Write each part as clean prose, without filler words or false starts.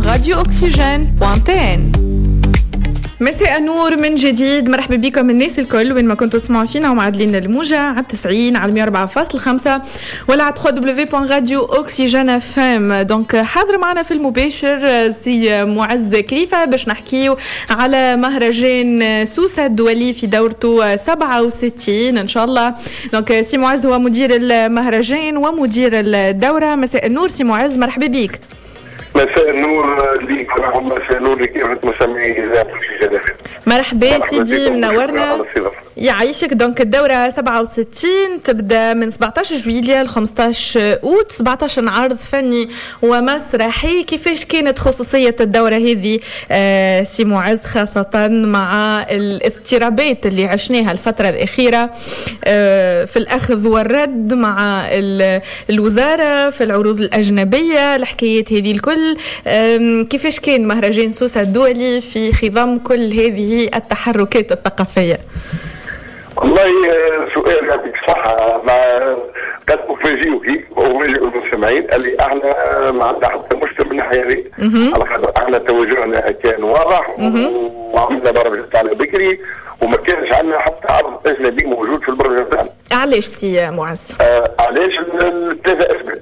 www.radioxygène.tn. مساء النور من جديد، مرحبا بكم الناس الكل وين ما كنتوا تسمعوا فينا ومعدلين الموجة على 90 على 104.5 ولا على www.radioxygène.fm. دونك حاضر معنا في المباشر سي معز كريفة باش نحكيو على مهرجان سوسة الدولي في دورته 67 ان شاء الله. دونك سي معز هو مدير المهرجان ومدير الدورة. مساء النور سي معز، مرحبا بك. مساء النور ليك مساء النور لكافة مستمعي إذاعة أكسجين. مرحبا سيدي، منورنا يعيشك. دونك الدورة 67 تبدأ من 17 جويلية ل 15 أوت، 17 عرض فني ومسرحي. كيفاش كانت خصوصية الدورة هذه سي معز، خاصة مع الاضطرابات اللي عشناها الفترة الأخيرة في الأخذ والرد مع الوزارة في العروض الأجنبية، الحكايات هذه الكل؟ كيفاش كان مهرجان سوسة الدولي في خضم كل هذه التحركات الثقافية؟ والله سؤال يعطيك الصحة. قد أفاجئك وأفاجئ المستمعين اللي احنا ما عندنا حتى مشكلة من الناحية هذه، على خاطر احنا توجهنا كان واضح وعملنا برنامج على بكري وما كانش عندنا حتى عرض أجنبي موجود في البرنامج تاعنا. علاش سي معز؟ علاش؟ ثلاثة أسباب.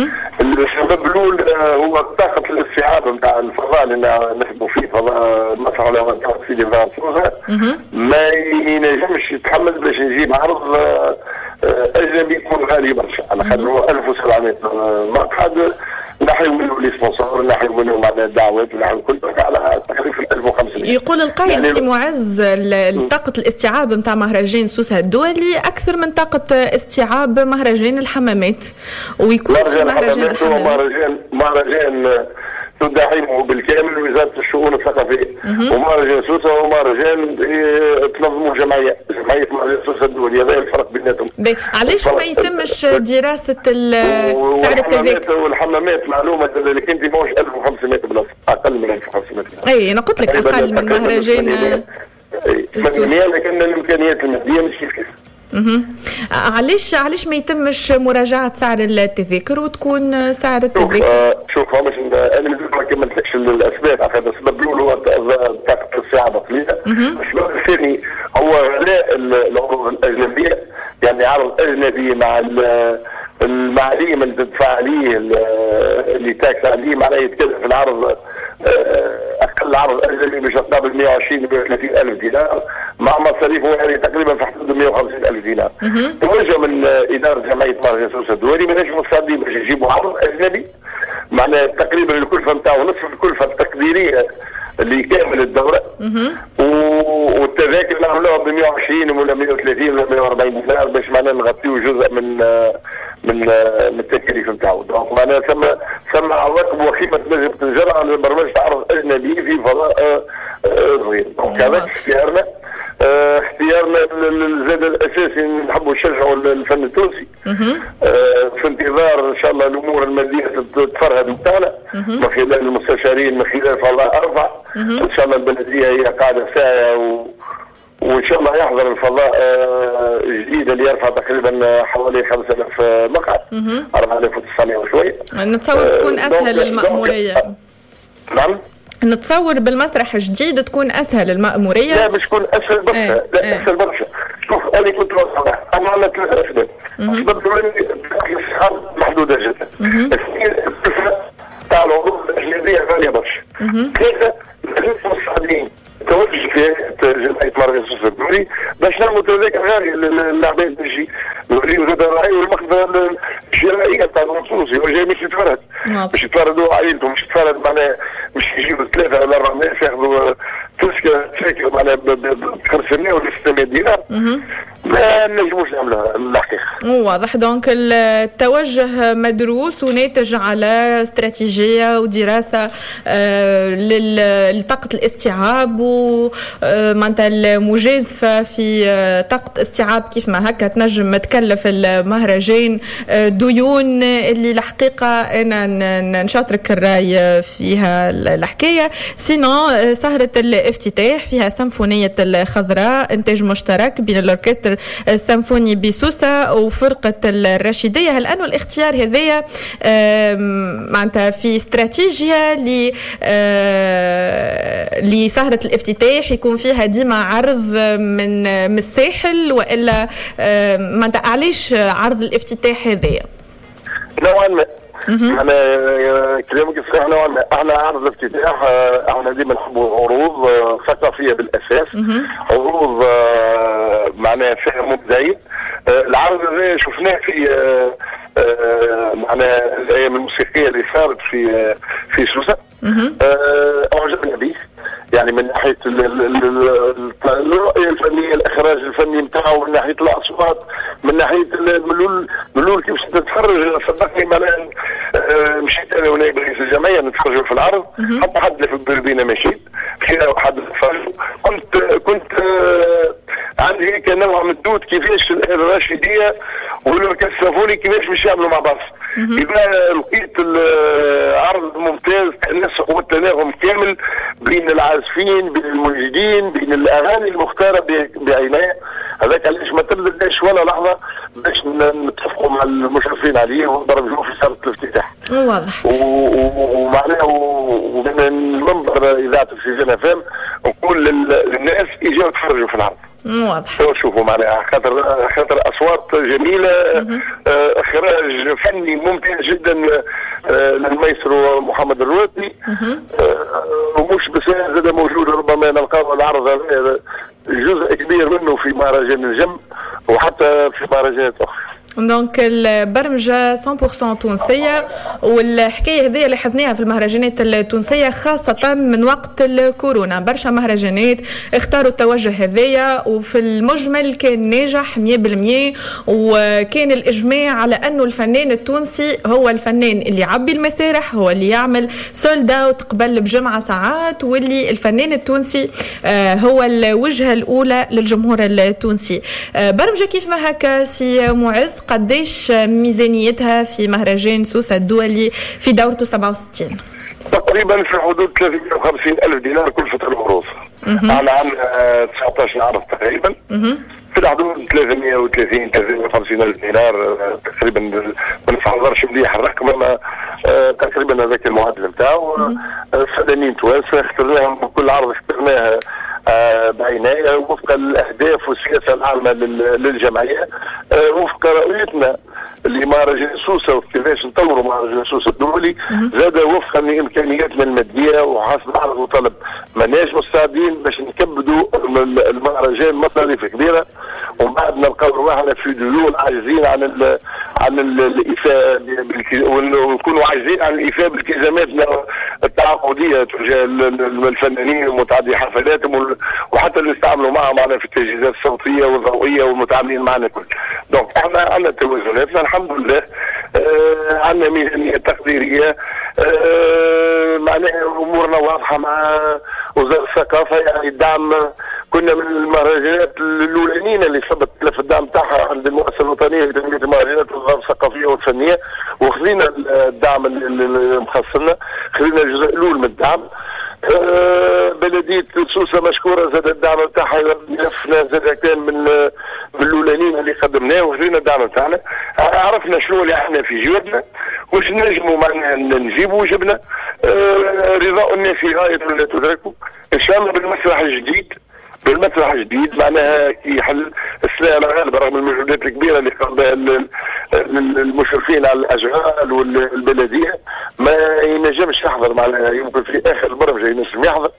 السبب الأول هو طاقة الاستيعاب نتاع الفضاء اللي نخدموا فيه، فضاء المسرح الأولمبي في ديفان سوسة ما ينجمش يتحمل باش نجيب عرض أجنبي يكون غالي برشا، على خاطر 1700 مقعد. نحيولوا لي سبونسور، نحيولوا معنا الدعوات، نحيولوا كل على تقريبا 1500. يقول القائل يعني سي معز طاقة الاستيعاب نتاع مهرجان سوسة الدولي أكثر من طاقة استيعاب مهرجان الحمامات، ويكون في مهرجان الحمامات مهرجان تدعمه بالكامل وزارة الشؤون الثقافية، ومهرجان سوسة هو مهرجان تنظمه جمعية مهرجان سوسة الدولي. هذا الفرق بيناتهم. علاش ما يتمش دراسة سعر التذاكر؟ والحمامات معلومة اللي كنت موش 1500 بلاصة، أقل من 1500. أي أنا قلت لك أقل من مهرجان سوسة، لكن الإمكانيات المادية مش كيف. علاش ما يتمش مراجعة سعر التذاكر وتكون سعر التذاكر؟ شوف هو مش انا ما كملتش الاسباب. هذا السبب الاول هو طاقة الاستيعاب قليلة. السبب الثاني هو غلاء العروض الاجنبية، يعني عرض اجنبي مع المعليم اللي تدفع عليه اللي تاكس عليه معناه يتكلف العرض اقل عرض اجنبي مش قابل 120 130 الف دينار مع مصاريفه يعني تقريبا في حدود 150 الف دينار. توجه من اداره جمعيه مهرجان سوسة الدولي ما نجموا مستعدين باش يجيبوا عرض اجنبي معناه تقريبا الكلفه نتاعو نصف الكلفه التقديريه اللي كامل الدوره، والتذاكر نعملوها ب 120 ولا 130 ولا 140 دينار باش معناه نغطيو جزء من التكاليف نتاعو. دونك معناها ثم عواقب وخيمه تنجم تنجر على البرنامج تاع عرض اجنبي في فضاء صغير. دونك هذا اختيارنا زاد الاساسي نحبوا نشجعوا الفن التونسي في انتظار ان شاء الله الامور الماديه تتفرهد نتاعنا من خلال المستشارين، من خلال فضاء اربع. ان شاء الله البلديه هي قاعده ساعه وان شاء الله يحضر الفضاء الجديد اللي يرفع تقريبا حوالي 5000 مقعد، 4900 وشوي. نتصور تكون اسهل المأموريه. نعم، نتصور بالمسرح الجديد تكون اسهل المأموريه. لا مش تكون اسهل برشا، لا اسهل برشا. شوف انا كنت واضح، انا عندنا ثلاث اسباب. السبب الاولاني الاسعار محدوده جدا. الاثنين الكلفه تاع العروض الاجنبيه غاليه برشا. ثلاثه المستعدين توجه في جمعيه مهرجان سوسة الدولي باش نعملوا تذاكر غاليه للعباد باش نوريو زاد الرأي والمقدرة الشرائية تاع التونسي. هو جاي مش يتفرد، مش يتفردوا عائلته، مش يتفرد معناها مش يجيبوا 3 ولا 4 ناس ياخذوا تذكرة معناها ب 500 ولا 600 دينار. ما نجموش نعملها الحقيقة. واضح. دونك التوجه مدروس وناتج على استراتيجية ودراسة لطاقة الاستيعاب ومعناتها المجازفة في طاقة استيعاب كيف ما هكا تنجم تكلف المهرجان ديون اللي الحقيقة أنا نشاطرك الرأي فيها الحكاية. سينو سهرة الافتتاح فيها سيمفونية الخضراء إنتاج مشترك بين الأوركستر السيمفوني بسوسة وفرقة الرشيدية. هل أنه الاختيار هذايا معناتها في استراتيجية لسهرة الافتتاح يكون فيها ديما عرض من الساحل، وإلا معناتها علاش عرض الافتتاح هذايا؟ نوعا ما انا كلامك صحيح. نوعا ما احنا عرض الافتتاح احنا ديما نحبوا عروض ثقافيه بالاساس، عروض معناها فيها مبدعين. العرض هذا شفناه في معناها الايام الموسيقيه اللي صارت في سوسه، اعجبنا به. يعني من ناحيه الرؤيه الفنيه، الاخراج الفني نتاعو، من ناحيه الاصوات، من ناحيه الملول كيف تتفرج. صدقني معناها مشيت انا ونائب رئيس الجمعيه نتفرجوا في العرض، حتى حد في البربينه مشيت فيها حد نتفرجوا. كنت عندي هيك نوع من الدود كيفاش الراشديه والأوركسترا السيمفوني كيفاش باش يعملوا مع بعض. يبقى لقيت العرض ممتاز، التناسق والتناغم كامل بين العازفين، بين المنجدين، بين الاغاني المختاره بعنايه. هذاك علاش ما تبداش ولا لحظه باش نتفقوا مع المشرفين عليه ونضربوا في سهره الافتتاح. واضح. ومعناها ومن المنبر اذاعه السيزون FM نقول للناس يجوا يتفرجوا في العرض. واضح. شوفوا معناها خاطر اصوات جميله، اخراج فني ممتاز جدا للمايسترو محمد الرواتي، ومش بس هذا موجود، ربما نلقاو العرض هذا جزء كبير منه في مهرجان الجم وحتى في مهرجانات اخرى. دونك البرمجة 100% تونسية، والحكاية هذه لاحظناها في المهرجانات التونسية خاصة من وقت الكورونا. برشا مهرجانات اختاروا التوجه هذايا، وفي المجمل كان ناجح 100%، وكان الإجماع على أنه الفنان التونسي هو الفنان اللي يعبي المسارح، هو اللي يعمل سولد اوت قبل بجمعة ساعات، واللي الفنان التونسي هو الوجهة الأولى للجمهور التونسي. برمجة كيف ما هكا سي معز، قديش ميزانيتها في مهرجان سوسة الدولي في دورته 67؟ تقريبا في حدود 350,000 دينار كلفة العروض. على عام 19 عرض تقريبا في الحدود 330-350,000 دينار تقريبا. ما نتحضرش مليح الرقم، اما تقريبا هذاك المعدل نتاعو. فنانين توانسه اخترناهم، كل عرض اخترناها بعناية وفق الأهداف والسياسة العامة للجمعية، وفق رؤيتنا لمهرجان سوسة وكيفاش نطوروا مهرجان سوسة الدولي، زاد وفقا لإمكانياتنا المادية وحسب عرض وطلب. ماناش مستعدين باش نكبدوا المهرجان مصاريف كبيرة ومن بعد نلقاو رواحنا في ديون عاجزين عن الإيفاء، ونكونوا عاجزين عن الإيفاء بالتزاماتنا التعاقدية تجاه الفنانين ومتعدي حفلاتهم، وحتى اللي استعملوا معنا في التجهيزات الصوتية والضوئية والمتعاملين معنا كل. دونك احنا عندنا توازناتنا الحمد لله، عندنا ميزانية تقديرية، معناها امورنا واضحة مع وزارة الثقافة. يعني الدعم كنا من المهرجانات الاولانيين اللي ثبت في الدعم تاعها عند المؤسسة الوطنية لتنمية المهرجانات والوزارة الثقافية والفنية، وخذينا الدعم اللي مخصصنا، خذينا الجزء الاول من الدعم. بلدية سوسة مشكورة، زاد الدعم نتاعها نفسنا، زاد كان من الاولانيين اللي قدمناه وخذينا الدعم نتاعنا. عرفنا شنو اللي احنا في جيوبنا واش نجموا معنا نجيبوا، وجبنا رضاء الناس في غاية لا تدركوا. ان شاء الله بالمسرح الجديد معناها يحل السلاح الغالب رغم المجهودات الكبيره اللي قاموا المشرفين على الاشغال والبلديه، ما ينجمش يحضر معناها، يمكن في اخر البرمجه ينجم يحضر.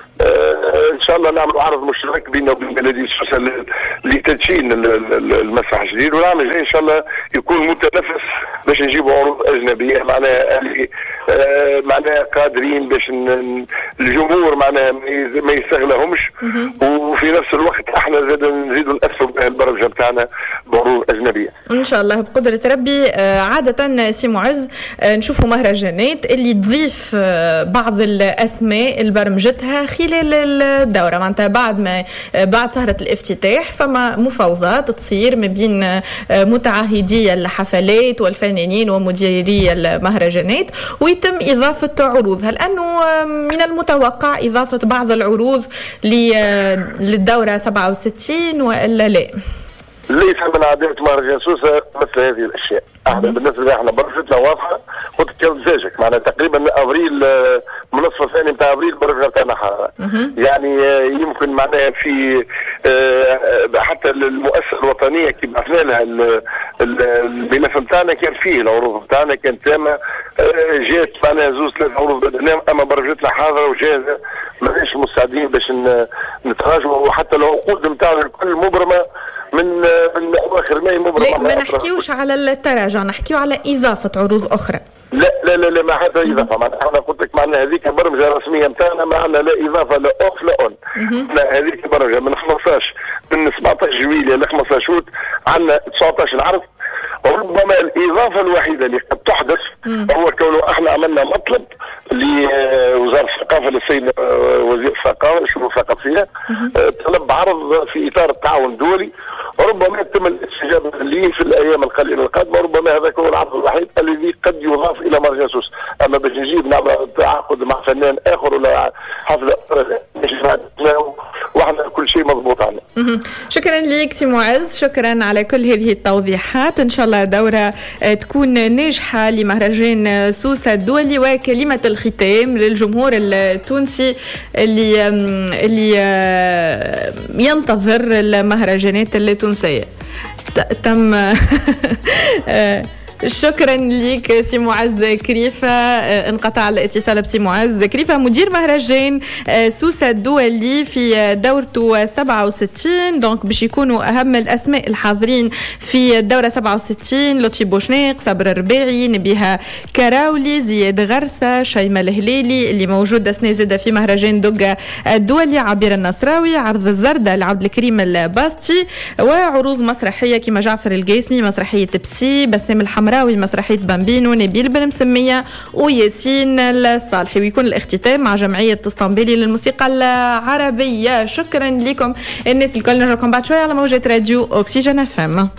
ان شاء الله نعمل عرض مشترك بيننا وبين بلديه سوسة لتدشين المسرح الجديد، والعام الجاي ان شاء الله يكون متنفس باش نجيبوا عروض اجنبيه معناها معناها قادرين باش الجمهور معناها ما يستغلهمش، وفي نفس الوقت احنا نزيدوا نأثروا البرمجه بتاعنا بعروض اجنبيه ان شاء الله بقدره ربي. عاده سي معز نشوفوا مهرجانات اللي تضيف بعض الاسماء لبرمجتها خلال الدوره، معناتها بعد سهره الافتتاح فما مفاوضات تصير ما بين متعهدي الحفلات والفنانين ومديري المهرجانات ويتم اضافه عروض. هل انه من المتوقع اضافه بعض العروض للدوره 67 والا لا؟ ليس من عادات مهرجان سوسة مثل هذه الاشياء. احنا بالنسبه لنا احنا برشتنا واضحه، قلت كيف معنا تقريبا ابريل من النصف الثاني نتاع ابريل برجع تاعنا حاره. يعني يمكن معناها في حتى المؤسسه الوطنيه كي بعثنا لها الملف نتاعنا كان فيه العروض نتاعنا كانت تامه، جات معناها زوز ثلاث عروض بدناهم، اما برجتنا حاضره وجاهزه ماناش مستعدين باش نتراجعوا، وحتى العقود نتاعنا الكل مبرمه من اواخر ماي مبرمه. لا ما نحكيوش على التراجع، نحكيو على اضافه عروض اخرى. لا لا لا, لا ما حتى اضافه. انا قلت لك معنا هذيك البرمجه الرسميه نتاعنا ما عندنا لا اضافه لا اوف لا اون. هذيك البرمجه من 17 جويلية ل 15 اوت عندنا 19 عرض. وربما الاضافه الوحيده اللي قد تحدث هو كونه احنا عملنا مطلب لوزاره الثقافه للسيد وزير الثقافه الشؤون الثقافيه، طلب عرض في اطار التعاون الدولي، وربما يتم الاستجابه ليه في الايام القليله القادمه. ربما هذا هو العرض الوحيد الذي قد يضاف الى مهرجان سوسه. اما باش نجيب نعمل تعاقد مع فنان اخر ولا حفله واحنا كل شيء مضبوط عنا. شكرا لك سي معز، شكرا على كل هذه التوضيحات. ان شاء الله دورة تكون ناجحة لمهرجان سوسة الدولي. وكلمة الختام للجمهور التونسي اللي ينتظر المهرجانات التونسية. تم شكرا لك سي معز كريفة. انقطع الاتصال بسي معز كريفة مدير مهرجان سوسة الدولي في دورته 67. دونك باش يكونوا أهم الأسماء الحاضرين في الدورة 67 لطفي بوشناق، صبر الرباعي، نبيها كراولي، زياد غرسة، شيماء الهليلي اللي موجود أسنى زادة في مهرجان دوغا الدولي، عبير النصراوي، عرض الزردة لعبد الكريم الباستي، وعروض مسرحية كما جعفر القيسمي، مسرحية بسي، بسام الحمراوي، مسرحية بامبينو، نبيل بن مسمية، وياسين الصالحي. ويكون الاختتام مع جمعية اسطنبولي للموسيقى العربية. شكرا لكم الناس الكل. نرجعكم بعد شوية على موجة راديو أكسجين FM.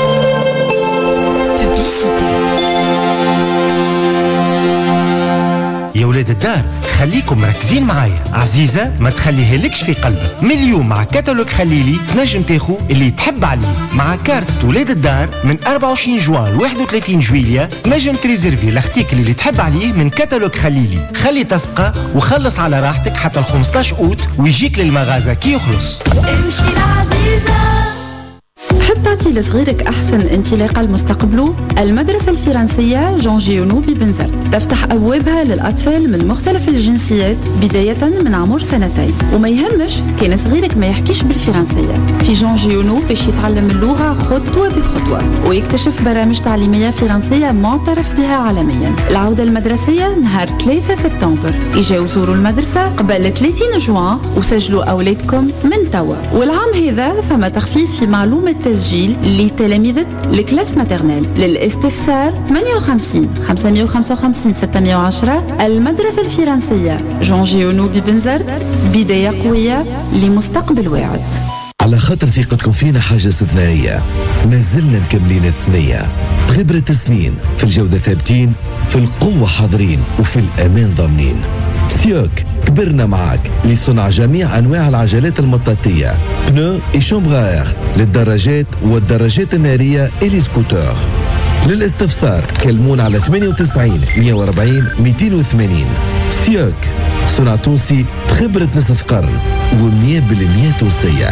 يا ولاد الدار خليكم مركزين معايا. عزيزة ما تخليها لكش في قلبك. من اليوم مع كتالوج خليلي تنجم تاخو اللي تحب عليه. مع كارت ولاد الدار من 24 جوان ل 31 جويلية تنجم تريزيرفي لاختيك اللي تحب عليه من كتالوج خليلي. خلي تسبقه وخلص على راحتك حتى ال 15 اوت ويجيك للمغازة كي يخلص. امشي العزيزة. تحب تعطي لصغيرك أحسن انطلاقة لمستقبله؟ المدرسة الفرنسية جون جيونو ببنزرت تفتح أبوابها للأطفال من مختلف الجنسيات بداية من عمر 2 وما يهمش كان صغيرك ما يحكيش بالفرنسية. في جون جيونو باش يتعلم اللغة خطوة بخطوة ويكتشف برامج تعليمية فرنسية معترف بها عالميا. العودة المدرسية نهار 3 سبتمبر. إجاو زوروا المدرسة قبل 30 جوان وسجلوا أولادكم من توا. والعام هذا فما تخفيف في معلومة تسجيل لتلاميذ الكلاس ماترنيل. للاستفسار 58 555 610. المدرسة الفرنسية جون جيونو ببنزرت، بداية قوية لمستقبل واعد. على خاطر ثقتكم فينا حاجة استثنائية، ما زلنا مكملين الثنية بخبرة سنين، في الجودة ثابتين، في القوة حاضرين، وفي الأمان ضامنين. سيوك كبرنا معك لصنع جميع أنواع العجلات المطاطية، بنو إي شومبغار للدراجات والدراجات النارية إلي سكوتر. للاستفسار كلمون على 98 140 280. سيوك صنع تونسي بخبرة نصف قرن و100% تونسية.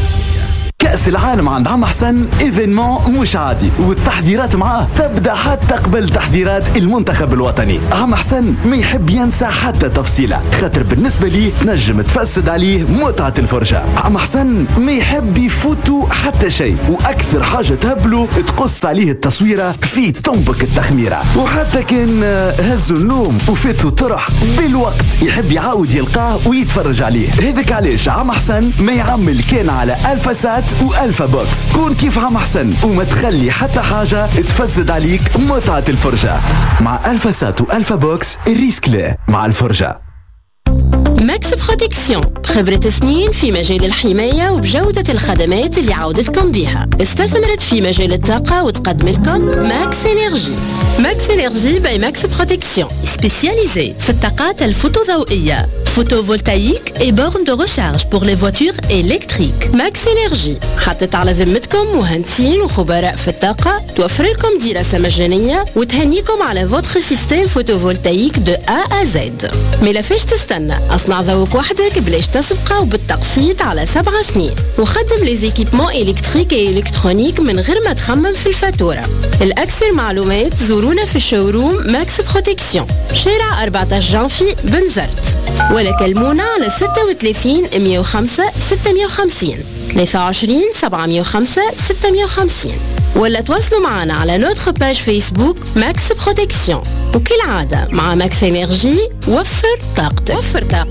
كأس العالم عند عم حسن إيفينمون مش عادي، والتحضيرات معاه تبدأ حتى قبل تحضيرات المنتخب الوطني. عم حسن ما يحب ينسى حتى تفصيلة، خاطر بالنسبة لي تنجم تفسد عليه متعة الفرجة. عم حسن ما يحب يفوتوا حتى شيء، وأكثر حاجة تهبله تقص عليه التصويرة في تنبك التخميرة. وحتى كان هزوا النوم وفاتوا طرح بالوقت يحب يعاود يلقاه ويتفرج عليه. هذاك علاش عم حسن ما يعمل كان على ألفا سات وألفا بوكس. كون كيف عم حسن وما تخلي حتى حاجة تفسد عليك متعة الفرجة. مع ألفا سات وألفا بوكس الريسك لا مع الفرجة. ماكس بروتكسيون، خبرة سنين في مجال الحماية وبجودة الخدمات اللي عودتكم بها. استثمرت في مجال الطاقة وتقدم لكم ماكس إنرجي. ماكس إنرجي باي ماكس بروتكسيون، سبيسياليزي في الطاقات الفوتوضوئية، photovoltaïque et bornes de recharge pour les voitures électriques. Max Énergie حطت على ذمتكم مهندسين وخبراء في الطاقة توفر لكم دراسة مجانية وتهنيكم على votre système photovoltaïque de A à Z. ما لافاش تستنى، اصنع ذوق وحدك بلاش تسبقه وبالتقسيط على 7 سنين، وخدم لي زيكيبمون إلكتريك و إلكترونيك من غير ما تخمم في الفاتورة. الأكثر معلومات زورونا في الشوروم ماكس بروتكسيون شارع 14 جانفي بنزرت، ولا كلمونا على 36 105 650 23 705 650، ولا تواصلوا معنا على نوتر باج فيسبوك ماكس بروتكسيون. وكالعادة مع ماكس انرجي وفر طاقتك.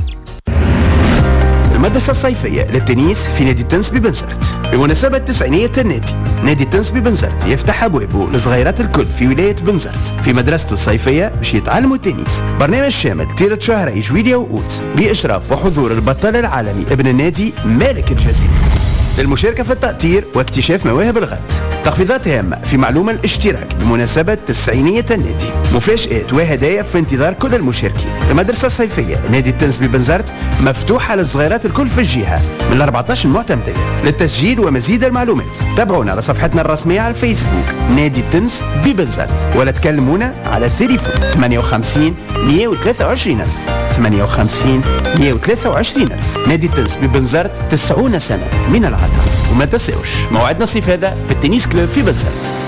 المدرسة الصيفية للتنس في نادي التنس ببنزرت بمناسبة 900 النادي. نادي التنس ببنزرت يفتح أبوابه لصغيرات الكل في ولاية بنزرت في مدرسته الصيفية باش يتعلموا التنس. برنامج شامل طيلة شهري جويلية وأوت بإشراف وحضور البطل العالمي ابن النادي مالك الجزيري للمشاركة في التأطير واكتشاف مواهب الغد. تخفيضات هامة في معلومة الاشتراك بمناسبة 900 النادي. مفاجآت وهدايا في انتظار كل المشاركين. المدرسة الصيفية نادي التنس ببنزرت مفتوحة للصغيرات الكل في الجهة من 14 معتمدية. للتسجيل ومزيد المعلومات تابعونا على صفحتنا الرسمية على الفيسبوك نادي التنس ببنزرت، ولا تكلمونا على التليفون 58 123 ألف 58 123 ألف. نادي التنس ببنزرت 90 سنة من العطاء. وما تنسوش موعدنا الصيف هذا في التنس كلوب في بنزرت.